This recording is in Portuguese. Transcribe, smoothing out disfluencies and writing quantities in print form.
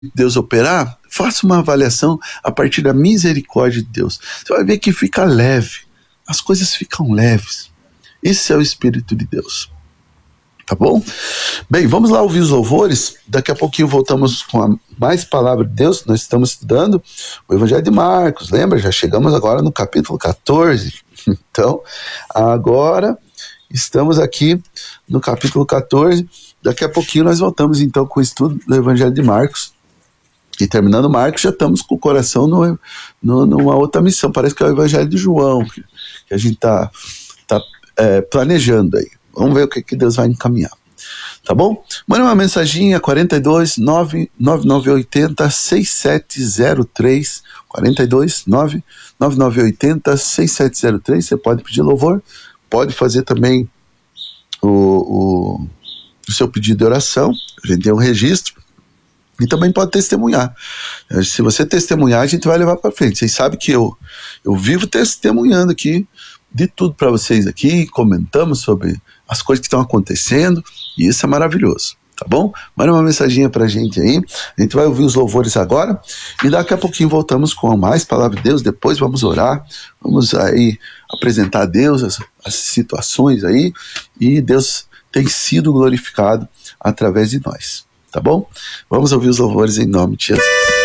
Deus operar, faça uma avaliação a partir da misericórdia de Deus. Você vai ver que fica leve, as coisas ficam leves. Esse é o Espírito de Deus. Tá bom? Bem, vamos lá ouvir os louvores. Daqui a pouquinho voltamos com mais palavra de Deus. Nós estamos estudando o Evangelho de Marcos. Lembra? Já chegamos agora no capítulo 14. Então, agora estamos aqui no capítulo 14. Daqui a pouquinho nós voltamos então com o estudo do Evangelho de Marcos. E terminando Marcos, já estamos com o coração numa outra missão. Parece que é o Evangelho de João que a gente está planejando aí. Vamos ver o que Deus vai encaminhar. Tá bom? Manda uma mensaginha, 42 99980 6703, 42 99980 6703. Você pode pedir louvor, pode fazer também o seu pedido de oração. A gente tem um registro. E também pode testemunhar. Se você testemunhar, a gente vai levar para frente. Vocês sabem que eu vivo testemunhando aqui de tudo para vocês aqui, comentamos sobre as coisas que estão acontecendo, e isso é maravilhoso, tá bom? Manda uma mensaginha pra gente aí, a gente vai ouvir os louvores agora, e daqui a pouquinho voltamos com mais palavra de Deus, depois vamos orar, vamos aí apresentar a Deus as situações aí, e Deus tem sido glorificado através de nós, tá bom? Vamos ouvir os louvores em nome de Jesus.